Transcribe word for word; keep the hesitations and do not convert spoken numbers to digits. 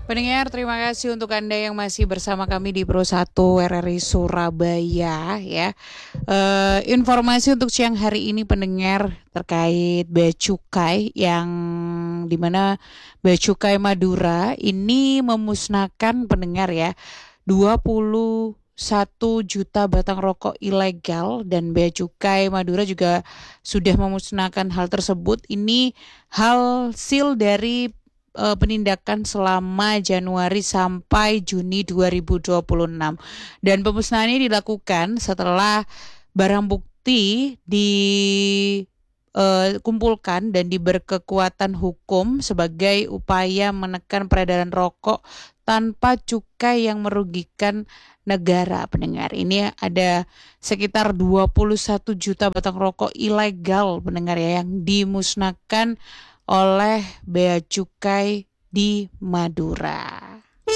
Pendengar, terima kasih untuk Anda yang masih bersama kami di Pro satu R R I Surabaya ya. Eh, informasi untuk siang hari ini pendengar terkait bea cukai yang dimana bea cukai Madura ini memusnahkan pendengar ya dua puluh satu juta batang rokok ilegal, dan bea cukai Madura juga sudah memusnahkan hal tersebut. Ini hasil dari eh, penindakan selama Januari sampai Juni dua ribu dua puluh enam, dan pemusnahan ini dilakukan setelah barang bukti dikumpulkan dan diberkekuatan hukum sebagai upaya menekan peredaran rokok tanpa cukai yang merugikan negara. Pendengar, ini ada sekitar dua puluh satu juta batang rokok ilegal pendengar ya yang dimusnahkan oleh bea cukai di Madura.